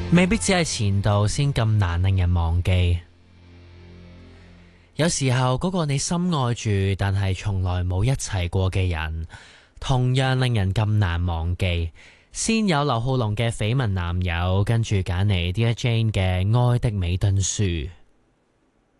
未必只係前度先咁難令人忘記，有時候嗰個你深愛住但係從來冇一齊過嘅人，同樣令人咁難忘記。先有劉浩龍嘅緋聞男友，跟住揀嚟 Dear Jane 嘅愛的美敦書。